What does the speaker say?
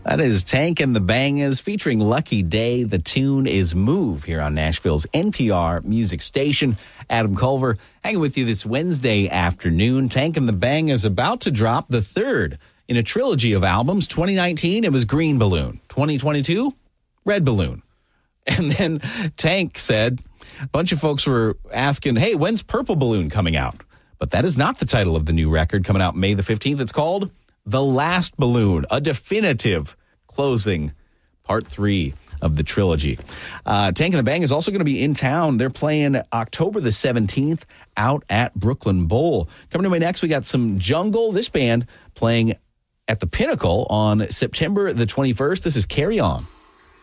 That is Tank and the Bangas featuring Lucky Day. The tune is Move here on Nashville's NPR music station. Adam Culver hanging with you this Wednesday afternoon. Tank and the Bangas about to drop the third in a trilogy of albums. 2019, it was Green Balloon. 2022, Red Balloon. And then Tank said, a bunch of folks were asking, hey, when's Purple Balloon coming out? But that is not the title of the new record coming out May the 15th. It's called The Last Balloon, a definitive closing, part 3 of the trilogy. Tank and the Bang is also going to be in town. They're playing October the 17th out at Brooklyn Bowl. Coming to me next, we got some Jungle, this band playing at the Pinnacle on September the 21st. This is Carry On.